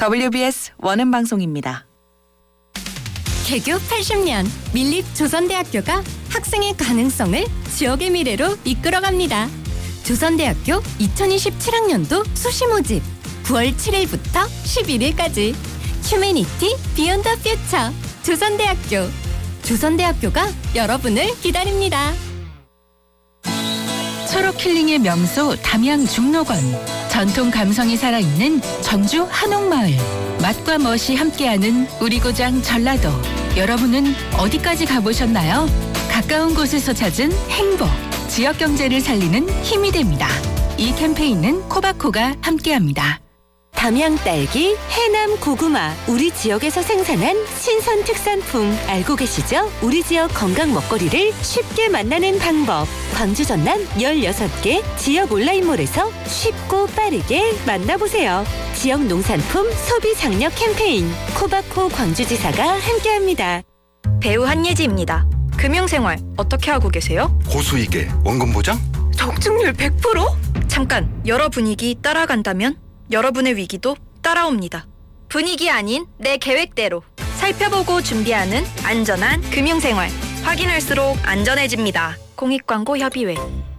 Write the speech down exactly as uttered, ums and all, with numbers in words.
더블유비에스 원음방송입니다. 개교 팔십 년 밀립조선대학교가 학생의 가능성을 지역의 미래로 이끌어갑니다. 조선대학교 이천이십칠 학년도 수시 모집 구월 칠일부터 십일일까지 휴머니티 비욘드 퓨처 조선대학교 조선대학교가 여러분을 기다립니다. 초록 힐링의 명소 담양 중록원, 전통 감성이 살아있는 전주 한옥마을, 맛과 멋이 함께하는 우리 고장 전라도. 여러분은 어디까지 가보셨나요? 가까운 곳에서 찾은 행복, 지역 경제를 살리는 힘이 됩니다. 이 캠페인은 코바코가 함께합니다. 담양 딸기, 해남 고구마, 우리 지역에서 생산한 신선 특산품 알고 계시죠? 우리 지역 건강 먹거리를 쉽게 만나는 방법. 광주 전남 열여섯 개 지역 온라인몰에서 쉽고 빠르게 만나보세요. 지역 농산품 소비 장려 캠페인 코바코 광주지사가 함께합니다. 배우 한예지입니다. 금융생활 어떻게 하고 계세요? 고수익에 원금 보장? 적중률 백 퍼센트? 잠깐, 여러 분위기 따라간다면 여러분의 위기도 따라옵니다. 분위기 아닌 내 계획대로 살펴보고 준비하는 안전한 금융생활. 확인할수록 안전해집니다. 공익광고협의회.